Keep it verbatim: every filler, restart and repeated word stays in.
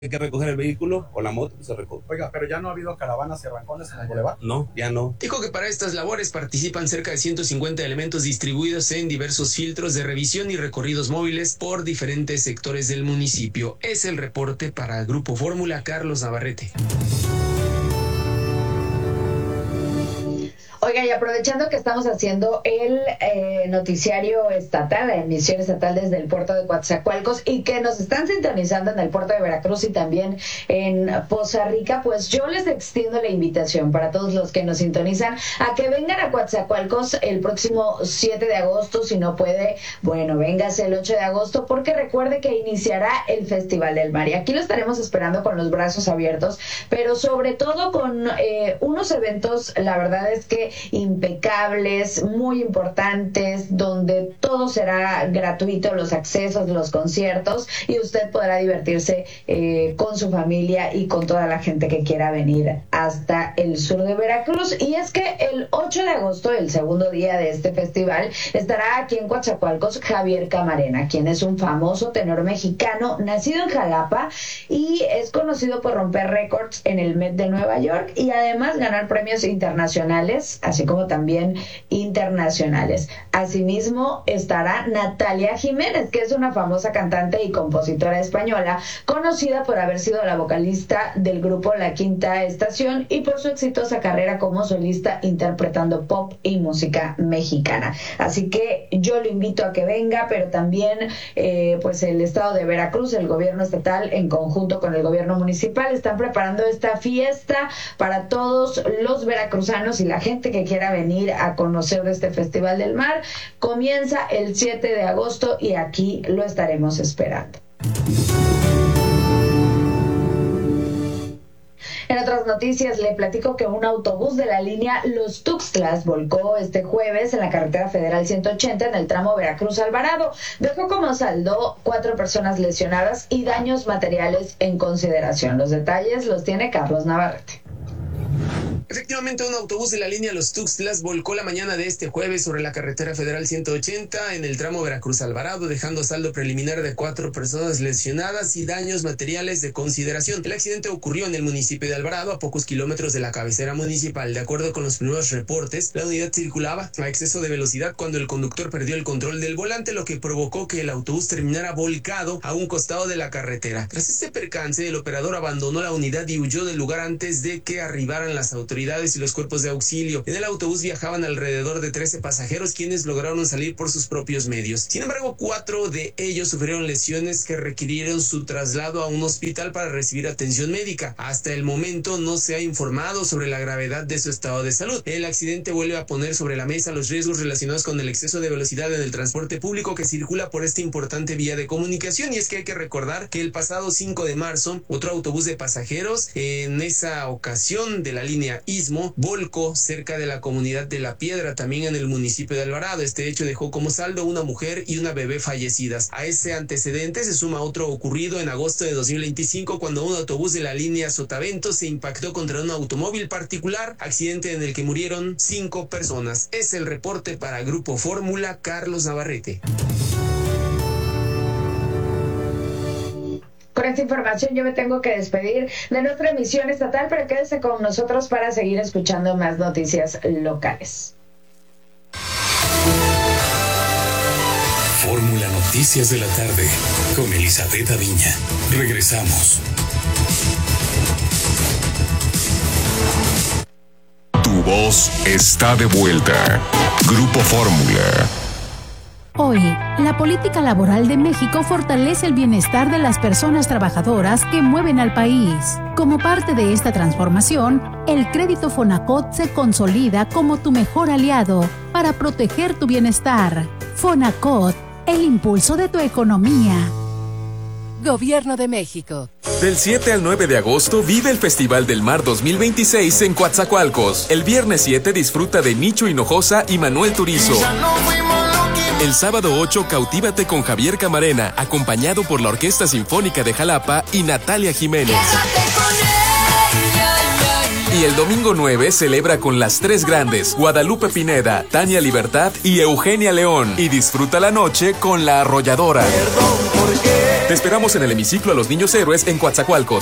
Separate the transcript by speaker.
Speaker 1: Hay que recoger el vehículo o la moto, pues se recoge.
Speaker 2: Oiga, pero ya no ha habido caravanas y arrancones en el bulevar.
Speaker 1: No, ya no.
Speaker 3: Dijo que para estas labores participan cerca de ciento cincuenta elementos distribuidos en diversos filtros de revisión y recorridos móviles por diferentes sectores del municipio. Es el reporte para Grupo Fórmula, Carlos Navarrete.
Speaker 4: Oiga, y aprovechando que estamos haciendo el eh, noticiario estatal, la emisión estatal desde el puerto de Coatzacoalcos, y que nos están sintonizando en el puerto de Veracruz y también en Poza Rica, pues yo les extiendo la invitación para todos los que nos sintonizan a que vengan a Coatzacoalcos el próximo siete de agosto. Si no puede, bueno, véngase el ocho de agosto, porque recuerde que iniciará el Festival del Mar. Y aquí lo estaremos esperando con los brazos abiertos, pero sobre todo con eh, unos eventos, la verdad es que impecables, muy importantes, donde todo será gratuito, los accesos, los conciertos, y usted podrá divertirse eh, con su familia y con toda la gente que quiera venir hasta el sur de Veracruz. Y es que el ocho de agosto, el segundo día de este festival, estará aquí en Coatzacoalcos Javier Camarena, quien es un famoso tenor mexicano, nacido en Jalapa y es conocido por romper récords en el Met de Nueva York y además ganar premios internacionales, así como también internacionales. Asimismo estará Natalia Jiménez, que es una famosa cantante y compositora española, conocida por haber sido la vocalista del grupo La Quinta Estación y por su exitosa carrera como solista interpretando pop y música mexicana. Así que yo lo invito a que venga, pero también eh, pues el estado de Veracruz, el gobierno estatal en conjunto con el gobierno municipal están preparando esta fiesta para todos los veracruzanos y la gente que quiera venir a conocer de este Festival del Mar. Comienza el siete de agosto y aquí lo estaremos esperando. En otras noticias, le platico que un autobús de la línea Los Tuxtlas volcó este jueves en la carretera federal ciento ochenta en el tramo Veracruz-Alvarado. Dejó como saldo cuatro personas lesionadas y daños materiales en consideración. Los detalles los tiene Carlos Navarrete.
Speaker 3: Efectivamente, un autobús de la línea Los Tuxtlas volcó la mañana de este jueves sobre la carretera federal ciento ochenta en el tramo Veracruz-Alvarado, dejando saldo preliminar de cuatro personas lesionadas y daños materiales de consideración. El accidente ocurrió en el municipio de Alvarado, a pocos kilómetros de la cabecera municipal. De acuerdo con los primeros reportes, la unidad circulaba a exceso de velocidad cuando el conductor perdió el control del volante, lo que provocó que el autobús terminara volcado a un costado de la carretera. Tras este percance, el operador abandonó la unidad y huyó del lugar antes de que arribaran las autoridades y los cuerpos de auxilio. En el autobús viajaban alrededor de trece pasajeros, quienes lograron salir por sus propios medios. Sin embargo, cuatro de ellos sufrieron lesiones que requirieron su traslado a un hospital para recibir atención médica. Hasta el momento no se ha informado sobre la gravedad de su estado de salud. El accidente vuelve a poner sobre la mesa los riesgos relacionados con el exceso de velocidad en el transporte público que circula por esta importante vía de comunicación. Y es que hay que recordar que el pasado cinco de marzo, otro autobús de pasajeros, en esa ocasión de la línea Istmo, volcó cerca de la comunidad de La Piedra, también en el municipio de Alvarado. Este hecho dejó como saldo una mujer y una bebé fallecidas. A ese antecedente se suma otro ocurrido en agosto de dos mil veinticinco, cuando un autobús de la línea Sotavento se impactó contra un automóvil particular, accidente en el que murieron cinco personas. Es el reporte para Grupo Fórmula, Carlos Navarrete.
Speaker 4: Con esta información yo me tengo que despedir de nuestra emisión estatal, pero quédese con nosotros para seguir escuchando más noticias locales.
Speaker 5: Fórmula Noticias de la tarde con Elizabeth Aviña. Regresamos.
Speaker 6: Tu voz está de vuelta. Grupo Fórmula.
Speaker 7: Hoy, la política laboral de México fortalece el bienestar de las personas trabajadoras que mueven al país. Como parte de esta transformación, el crédito Fonacot se consolida como tu mejor aliado para proteger tu bienestar. Fonacot, el impulso de tu economía.
Speaker 8: Gobierno de México.
Speaker 9: Del siete al nueve de agosto vive el Festival del Mar dos mil veintiséis en Coatzacoalcos. El viernes siete disfruta de Nicho Hinojosa y Manuel Turizo. El sábado ocho cautívate con Javier Camarena, acompañado por la Orquesta Sinfónica de Jalapa y Natalia Jiménez. Y el domingo nueve celebra con las tres grandes, Guadalupe Pineda, Tania Libertad y Eugenia León. Y disfruta la noche con La Arrolladora. Te esperamos en el hemiciclo a los Niños Héroes en Coatzacoalcos.